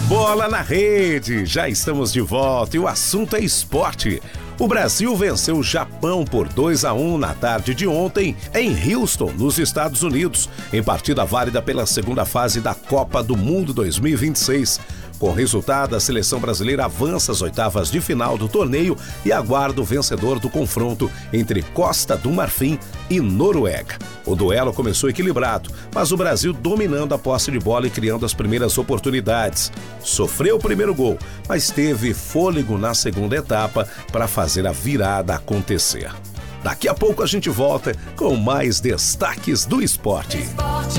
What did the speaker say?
Bola na rede, já estamos de volta e o assunto é esporte. O Brasil venceu o Japão por 2-1 na tarde de ontem em Houston, nos Estados Unidos, em partida válida pela segunda fase da Copa do Mundo 2026. Com o resultado, a seleção brasileira avança às oitavas de final do torneio e aguarda o vencedor do confronto entre Costa do Marfim e Noruega. O duelo começou equilibrado, mas o Brasil dominando a posse de bola e criando as primeiras oportunidades. Sofreu o primeiro gol, mas teve fôlego na segunda etapa para fazer a virada acontecer. Daqui a pouco a gente volta com mais destaques do esporte.